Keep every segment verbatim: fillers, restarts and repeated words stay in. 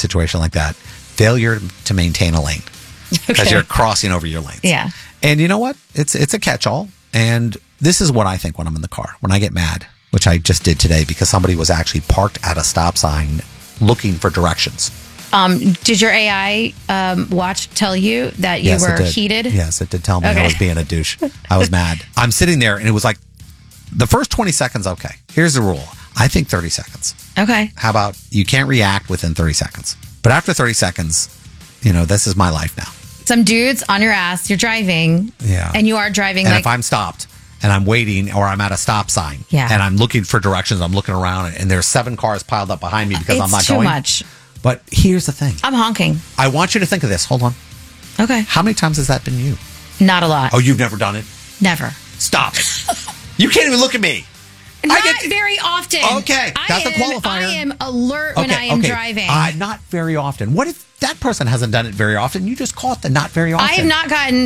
situation like that, failure to maintain a lane because okay. you're crossing over your lanes. Yeah. And you know what? It's it's a catch-all. And this is what I think when I'm in the car, when I get mad, which I just did today because somebody was actually parked at a stop sign looking for directions. Um, did your A I um, watch tell you that you yes, were it did. heated? Yes, it did tell me okay. I was being a douche. I was mad. I'm sitting there and it was like the first twenty seconds, okay. Here's the rule. I think thirty seconds. Okay. How about you can't react within thirty seconds? But after thirty seconds, you know, this is my life now. Some dude's on your ass, you're driving. Yeah. And you are driving and like... if I'm stopped and I'm waiting or I'm at a stop sign yeah. and I'm looking for directions, I'm looking around and there's seven cars piled up behind me because it's I'm not too going. much. But here's the thing. I'm honking. I want you to think of this. Hold on. Okay. How many times has that been you? Not a lot. Oh, you've never done it? Never. Stop it. You can't even look at me. Not I get, very often. Okay, that's I a am, qualifier. I am alert when okay, I am okay. driving. Uh, not very often. What if that person hasn't done it very often? You just call it the not very often. I have not gotten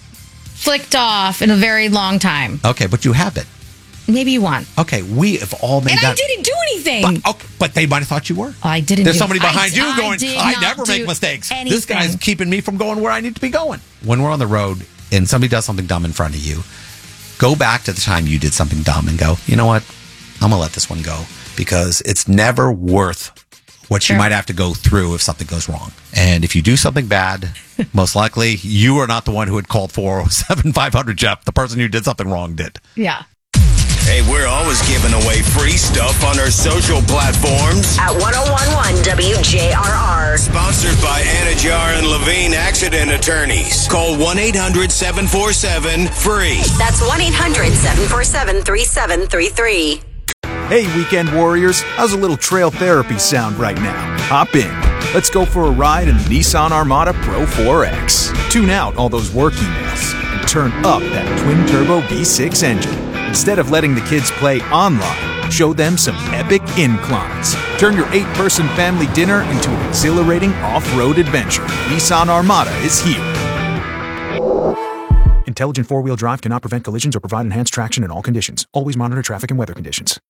flicked off in a very long time. Okay, but you have it. Maybe one. Okay, we have all made and that. And I didn't do anything. But, okay, but they might have thought you were. Oh, I didn't There's do somebody behind I, you I going, I, never make mistakes. Anything. This guy's keeping me from going where I need to be going. When we're on the road and somebody does something dumb in front of you, go back to the time you did something dumb and go, you know what? I'm going to let this one go because it's never worth what sure. you might have to go through if something goes wrong. And if you do something bad, most likely you are not the one who had called four oh seven, five hundred, Jeff. The person who did something wrong did. Yeah. Hey, we're always giving away free stuff on our social platforms. At ten eleven W J R R. Sponsored by Anajar and Levine Accident Attorneys. Call one eight hundred seven four seven free. That's one eight hundred seven four seven three seven three three. Hey, weekend warriors. How's a little trail therapy sound right now? Hop in. Let's go for a ride in the Nissan Armada Pro four X. Tune out all those work emails and turn up that twin-turbo V six engine. Instead of letting the kids play online, show them some epic inclines. Turn your eight-person family dinner into an exhilarating off-road adventure. Nissan Armada is here. Intelligent four-wheel drive cannot prevent collisions or provide enhanced traction in all conditions. Always monitor traffic and weather conditions.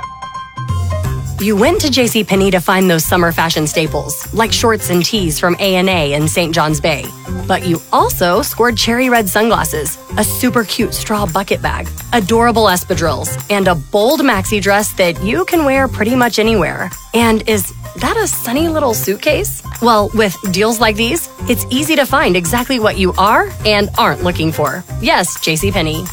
You went to JCPenney to find those summer fashion staples, like shorts and tees from A and A in Saint John's Bay. But you also scored cherry red sunglasses, a super cute straw bucket bag, adorable espadrilles, and a bold maxi dress that you can wear pretty much anywhere. And is that a sunny little suitcase? Well, with deals like these, it's easy to find exactly what you are and aren't looking for. Yes, JCPenney.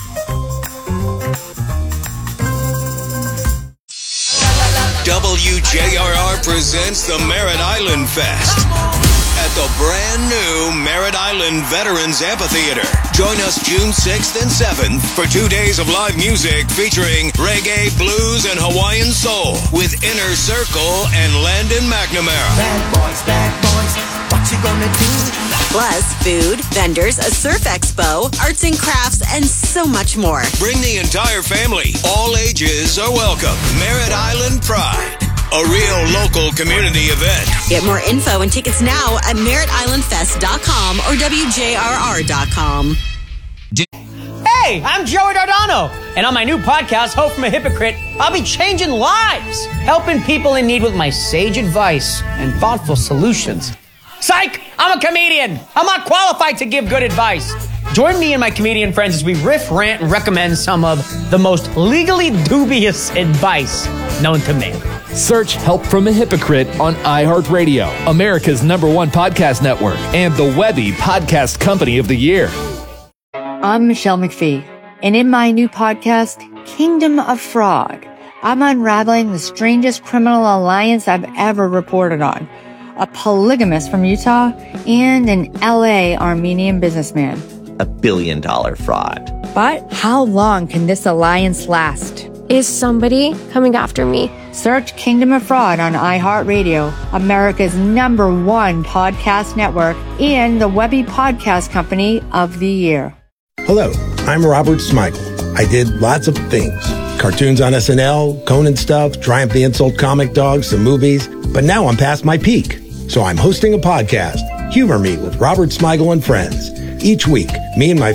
W J R R presents the Merritt Island Fest at the brand new Merritt Island Veterans Amphitheater. Join us June sixth and seventh for two days of live music featuring reggae, blues, and Hawaiian soul with Inner Circle and Landon McNamara. Bad boys, bad boys, what you gonna do? Plus, food, vendors, a surf expo, arts and crafts, and so much more. Bring the entire family. All ages are welcome. Merritt Island Pride, a real local community event. Get more info and tickets now at merritt island fest dot com or W J R R dot com. Hey, I'm Joey Dardano, and on my new podcast, Hope from a Hypocrite, I'll be changing lives, helping people in need with my sage advice and thoughtful solutions. Psych! I'm a comedian. I'm not qualified to give good advice. Join me and my comedian friends as we riff, rant, and recommend some of the most legally dubious advice known to man. Search Help from a Hypocrite on iHeartRadio, America's number one podcast network, and the Webby Podcast Company of the Year. I'm Michelle McPhee, and in my new podcast, Kingdom of Fraud, I'm unraveling the strangest criminal alliance I've ever reported on. A polygamist from Utah and an L A Armenian businessman. A billion dollar fraud. But how long can this alliance last? Is somebody coming after me? Search Kingdom of Fraud on iHeartRadio, America's number one podcast network, and the Webby Podcast Company of the Year. Hello, I'm Robert Smigel. I did lots of things. Cartoons on S N L, Conan stuff, Triumph the Insult Comic Dog, some movies. But now I'm past my peak. So I'm hosting a podcast, Humor Me with Robert Smigel and Friends. Each week, me and my